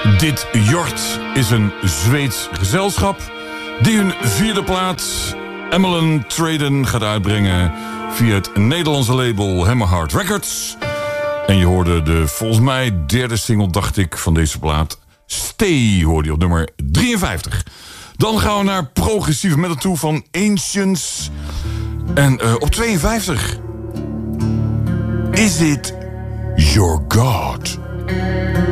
Dit Jort is een Zweeds gezelschap die hun 4e plaat Emmeline Traden gaat uitbrengen via het Nederlandse label Hammerheart Records. En je hoorde de volgens mij 3e single, dacht ik, van deze plaat. Stay hoorde je op nummer 53. Dan gaan we naar progressieve metal toe van Ancients. En op 52 Is It Your God?